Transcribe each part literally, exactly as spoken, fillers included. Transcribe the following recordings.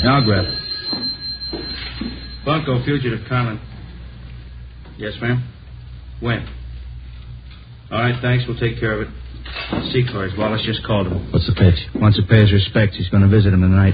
Yeah, I'll grab it. Bunko, fugitive Conlon. Yes, ma'am? When? All right, thanks. We'll take care of it. Secors. Wallace just called him. What's the pitch? Wants to pay his respects. He's going to visit him tonight.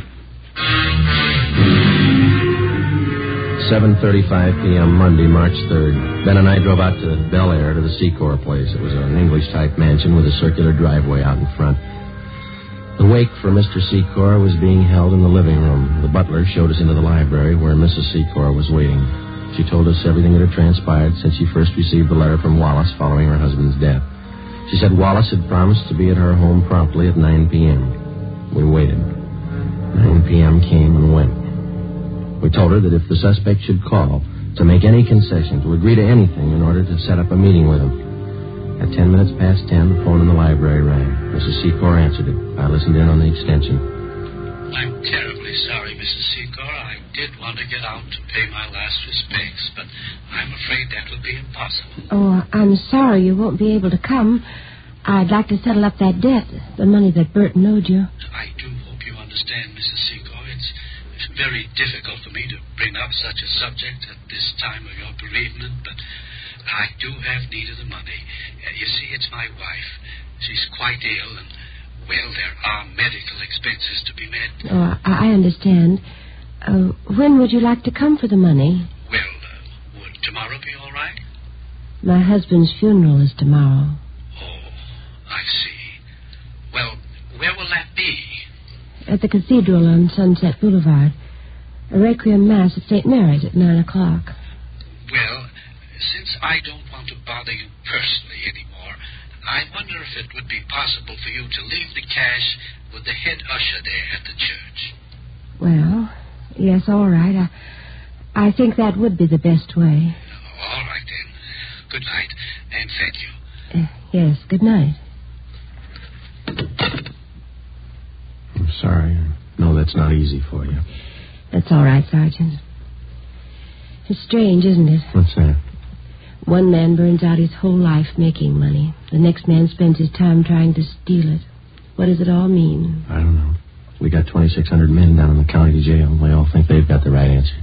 seven thirty-five p.m. Monday, March third. Ben and I drove out to Bel Air to the Secor place. It was an English-type mansion with a circular driveway out in front. The wake for Mister Secor was being held in the living room. The butler showed us into the library where Missus Secor was waiting. She told us everything that had transpired since she first received the letter from Wallace following her husband's death. She said Wallace had promised to be at her home promptly at nine p.m. We waited. nine p.m. came and went. We told her that if the suspect should call, to make any concession, to agree to anything in order to set up a meeting with him. At ten minutes past ten, the phone in the library rang. Missus Secor answered it. I listened in on the extension. I'm terribly sorry, Missus Secor. I did want to get out to pay my last respects, but I'm afraid that will be impossible. Oh, I'm sorry you won't be able to come. I'd like to settle up that debt, the money that Burton owed you. I do hope you understand, Missus Secor. It's very difficult for me to bring up such a subject at this time of your bereavement, but I do have need of the money. Uh, you see, it's my wife. She's quite ill, and, well, there are medical expenses to be met. Oh, I, I understand. Uh, when would you like to come for the money? Well, uh, would tomorrow be all right? My husband's funeral is tomorrow. Oh, I see. Well, where will that be? At the cathedral on Sunset Boulevard. A requiem mass at Saint Mary's at nine o'clock. Well, since I don't want to bother you personally anymore, I wonder if it would be possible for you to leave the cash with the head usher there at the church. Well, yes, all right. I, I think that would be the best way. All right, then. Good night, and thank you. Uh, yes, good night. I'm sorry. I know that's not easy for you. That's all right, Sergeant. It's strange, isn't it? What's that? One man burns out his whole life making money. The next man spends his time trying to steal it. What does it all mean? I don't know. We got twenty-six hundred men down in the county jail. They all think they've got the right answer.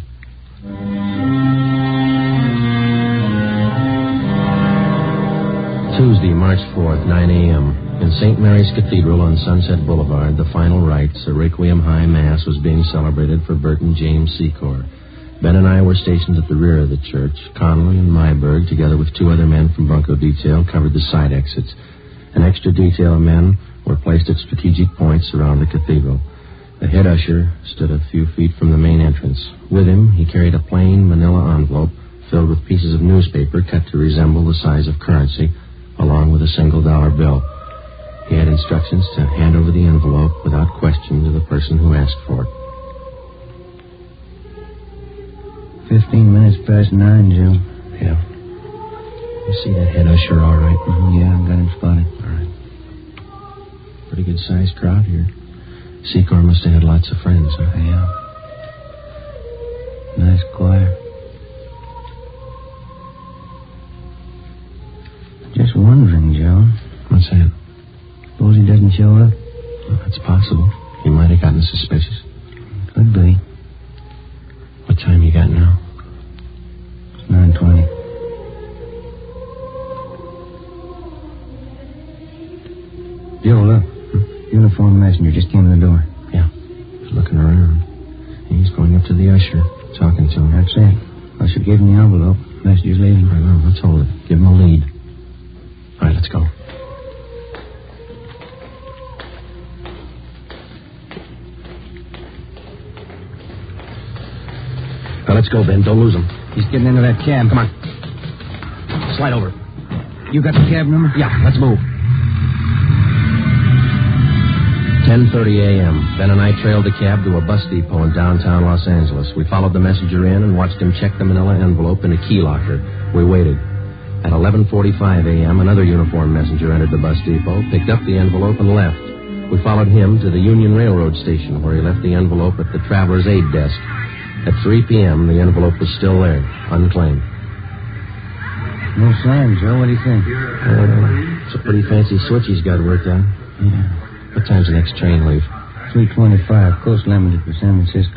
Tuesday, March fourth, nine a.m. In Saint Mary's Cathedral on Sunset Boulevard, the final rites, a Requiem High Mass, was being celebrated for Burton James Secor. Ben and I were stationed at the rear of the church. Connolly and Myberg, together with two other men from Bunko Detail, covered the side exits. An extra detail of men were placed at strategic points around the cathedral. The head usher stood a few feet from the main entrance. With him, he carried a plain manila envelope filled with pieces of newspaper cut to resemble the size of currency, along with a single dollar bill. He had instructions to hand over the envelope without question to the person who asked for it. Fifteen minutes past nine, Joe. Yeah. You see that head usher all right? Mm-hmm. Yeah, I got him spotted. All right. Pretty good-sized crowd here. Secor must have had lots of friends, huh? Yeah. Nice choir. Just wondering, Joe. What's that? Suppose he doesn't show up? Well, that's possible. He might have gotten suspicious. Could be. What time you got now? It's nine twenty. Joe, look. Hmm? Uniformed messenger just came to the door. Yeah. He's looking around. He's going up to the usher, talking to him. That's it. Usher gave him the envelope. Messenger's leaving. I know. Let's hold it. Give him a lead. All right, let's go. Now, let's go, Ben. Don't lose him. He's getting into that cab. Come on. Slide over. You got the cab number? Yeah, let's move. ten thirty a.m. Ben and I trailed the cab to a bus depot in downtown Los Angeles. We followed the messenger in and watched him check the manila envelope in a key locker. We waited. At eleven forty-five a.m., another uniformed messenger entered the bus depot, picked up the envelope, and left. We followed him to the Union Railroad station, where he left the envelope at the Traveler's Aid desk. At three p.m., the envelope was still there, unclaimed. No sign, Joe. What do you think? Uh, it's a pretty fancy switch he's got worked out. Yeah. What time's the next train leave? three twenty-five, Coast Limited for San Francisco.